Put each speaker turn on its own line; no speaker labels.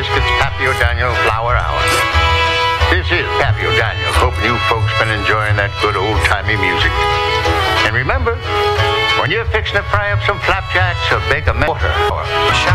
Biscuits Pappy O'Daniel Flower Hour. This is Pappy O'Daniel, hoping you folks been enjoying that good old-timey music. And remember, when you're fixing to fry up some flapjacks or bake a water,